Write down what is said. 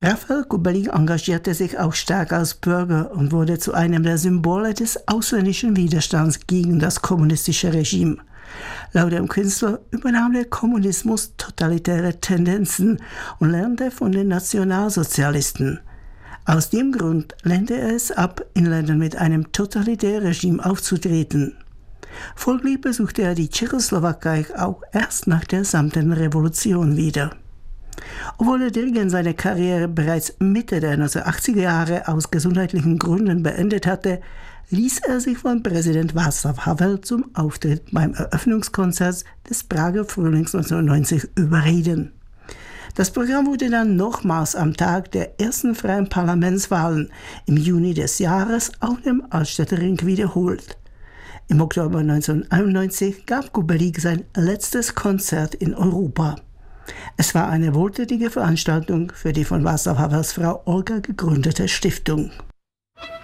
Raphael Kubelik engagierte sich auch stark als Bürger und wurde zu einem der Symbole des ausländischen Widerstands gegen das kommunistische Regime. Laut dem Künstler übernahm der Kommunismus totalitäre Tendenzen und lernte von den Nationalsozialisten. Aus dem Grund lehnte er es ab, in Ländern mit einem totalitären Regime aufzutreten. Folglich besuchte er die Tschechoslowakei auch erst nach der Samtenen Revolution wieder. Obwohl der Dirigent seine Karriere bereits Mitte der 1980er Jahre aus gesundheitlichen Gründen beendet hatte, ließ er sich von Präsident Václav Havel zum Auftritt beim Eröffnungskonzert des Prager Frühlings 1990 überreden. Das Programm wurde dann nochmals am Tag der ersten freien Parlamentswahlen im Juni des Jahres auf dem Altstädter Ring wiederholt. Im Oktober 1991 gab Kubelik sein letztes Konzert in Europa. Es war eine wohltätige Veranstaltung für die von Václav Havels Frau Olga gegründete Stiftung.